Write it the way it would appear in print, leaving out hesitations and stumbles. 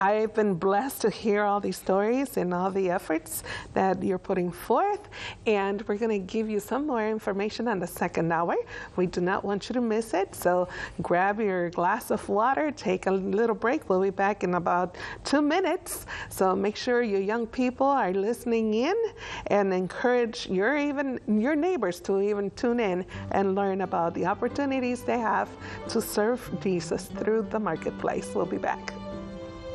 I've been blessed to hear all these stories and all the efforts that you're putting forth, and we're going to give you some more information on the second hour. We do not want you to miss it, so grab your glass of water, take a little break. We'll be back in about 2 minutes, so make sure your young people are listening in and encourage your neighbors to even tune in and learn about the opportunities they have to serve Jesus through the marketplace. We'll be back.